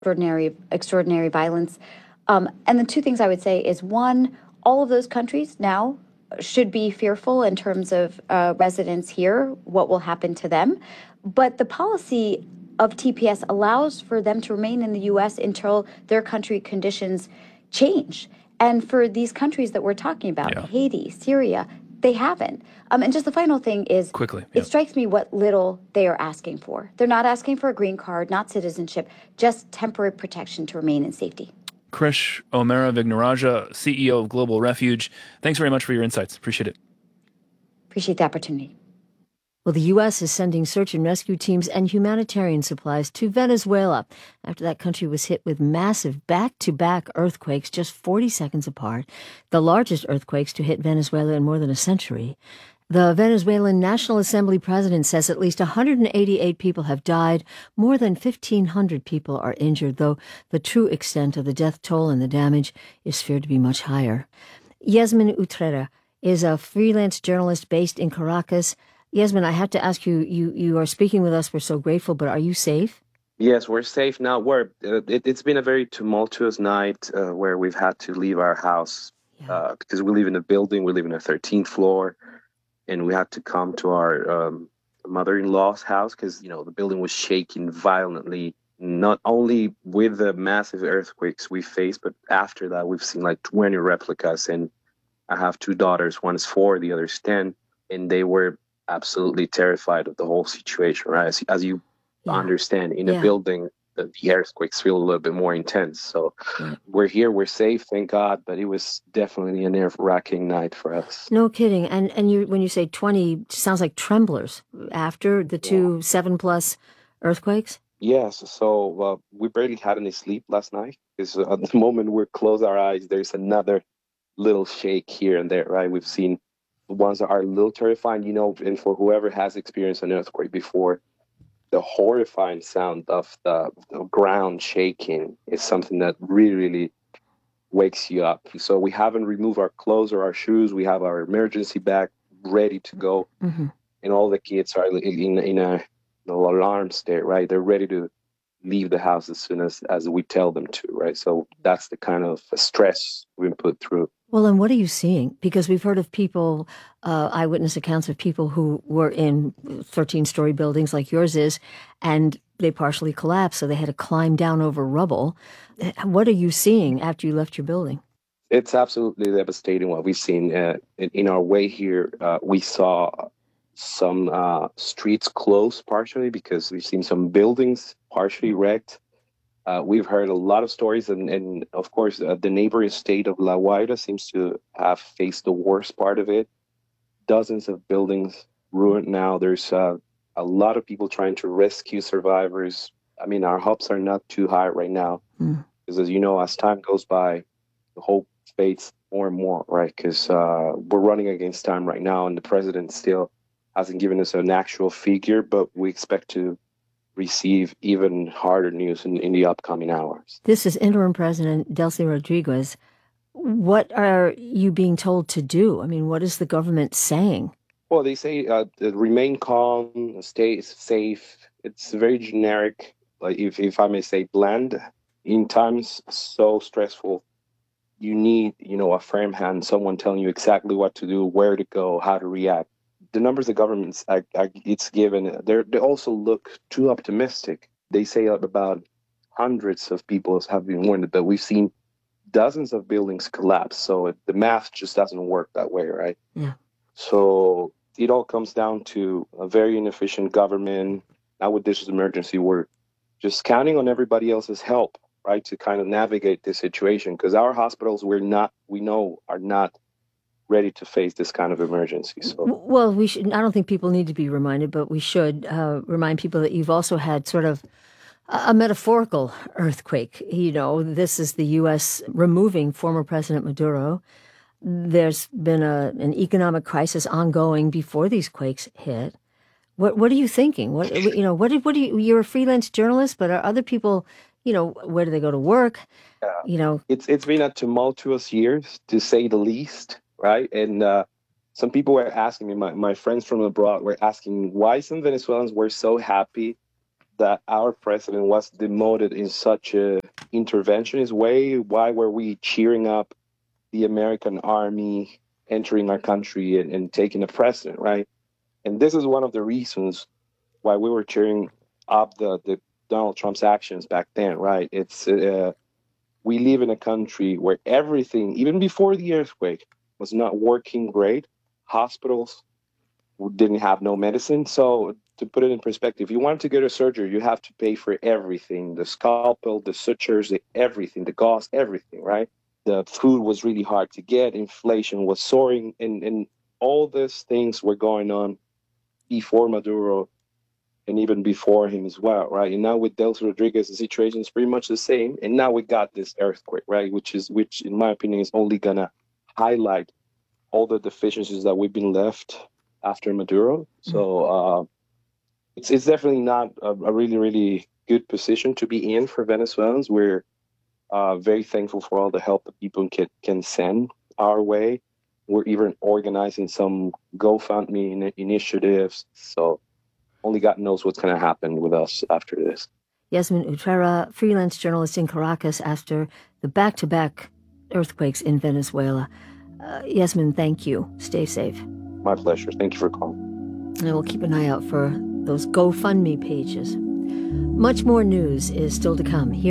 extraordinary violence. And the two things I would say is one, all of those countries now should be fearful in terms of residents here, what will happen to them. But the policy of TPS allows for them to remain in the US until their country conditions change. And for these countries that we're talking about, Haiti, Syria, they haven't. And just the final thing is, quickly, it strikes me what little they are asking for. They're not asking for a green card, not citizenship, just temporary protection to remain in safety. Krish O'Meara-Vignarajah, CEO of Global Refuge. Thanks very much for your insights. Appreciate it. Appreciate the opportunity. Well, the U.S. is sending search and rescue teams and humanitarian supplies to Venezuela after that country was hit with massive back-to-back earthquakes just 40 seconds apart, the largest earthquakes to hit Venezuela in more than a century. The Venezuelan National Assembly president says at least 188 people have died. More than 1,500 people are injured, though the true extent of the death toll and the damage is feared to be much higher. Yasmin Utrera is a freelance journalist based in Caracas. Yasmin, I have to ask you, you are speaking with us. We're so grateful, but are you safe? Yes, we're safe now. It's been a very tumultuous night where we've had to leave our house because we live in a building. We live in a 13th floor, and we had to come to our mother-in-law's house because, the building was shaking violently, not only with the massive earthquakes we faced, but after that, we've seen like 20 replicas. And I have two daughters. One is 4, the other is 10, and they were absolutely terrified of the whole situation, right? As you understand, in a building, the earthquakes feel a little bit more intense. So we're here, we're safe, thank God, but it was definitely a nerve-wracking night for us. No kidding. And you, when you say 20, it sounds like tremblers after the two 7+ earthquakes? Yes, so we barely had any sleep last night because at the moment we close our eyes, there's another little shake here and there, right? We've seen ones that are a little terrifying, and for whoever has experienced an earthquake before, the horrifying sound of the ground shaking is something that really, really wakes you up. So we haven't removed our clothes or our shoes. We have our emergency bag ready to go. Mm-hmm. And all the kids are in a alarm state, right? They're ready to leave the house as soon as we tell them to, right? So that's the kind of stress we've been put through. Well, and what are you seeing? Because we've heard of people, eyewitness accounts of people who were in 13-story buildings like yours is, and they partially collapsed, so they had to climb down over rubble. What are you seeing after you left your building? It's absolutely devastating what we've seen. In our way here, we saw some streets closed partially because we've seen some buildings partially wrecked. We've heard a lot of stories, and of course, the neighboring state of La Guaira seems to have faced the worst part of it. Dozens of buildings ruined now. There's a lot of people trying to rescue survivors. I mean, our hopes are not too high right now, because as you know, as time goes by, the hope fades more and more, right? Because we're running against time right now, and the president still hasn't given us an actual figure, but we expect to receive even harder news in the upcoming hours. This is Interim President Delcy Rodriguez. What are you being told to do? I mean, what is the government saying? Well, they say remain calm, stay safe. It's very generic, like if I may say, bland. In times so stressful, you need, a firm hand, someone telling you exactly what to do, where to go, how to react. The numbers the government's it's given, they also look too optimistic. They say about hundreds of people have been warned, but we've seen dozens of buildings collapse. So the math just doesn't work that way, right? Yeah. So it all comes down to a very inefficient government. Now with this emergency, we're just counting on everybody else's help, right, to kind of navigate this situation, because our hospitals we know are not ready to face this kind of emergency. So, well, we should. I don't think people need to be reminded, but we should remind people that you've also had sort of a metaphorical earthquake. This is the U.S. removing former President Maduro. There's been an economic crisis ongoing before these quakes hit. What are you thinking? What do you? You're a freelance journalist, but are other people? Where do they go to work? It's been a tumultuous year, to say the least. Right. And some people were asking me, my friends from abroad were asking why some Venezuelans were so happy that our president was demoted in such a interventionist way? Why were we cheering up the American army entering our country and taking the president, right? And this is one of the reasons why we were cheering up the Donald Trump's actions back then, right? It's we live in a country where everything, even before the earthquake, was not working great. Hospitals didn't have no medicine. So to put it in perspective, if you want to get a surgery, you have to pay for everything: the scalpel, the sutures, everything, the gauze, everything, right? The food was really hard to get. Inflation was soaring, and all these things were going on before Maduro and even before him as well, right? And now with Delcy Rodriguez, the situation is pretty much the same. And now we got this earthquake, right? Which in my opinion, is only gonna highlight all the deficiencies that we've been left after Maduro. So it's definitely not a really, really good position to be in for Venezuelans. We're very thankful for all the help that people can send our way. We're even organizing some GoFundMe initiatives. So only God knows what's going to happen with us after this. Yasmin Utrera, freelance journalist in Caracas after the back-to-back earthquakes in Venezuela. Yasmin, thank you. Stay safe. My pleasure. Thank you for calling. And we'll keep an eye out for those GoFundMe pages. Much more news is still to come here.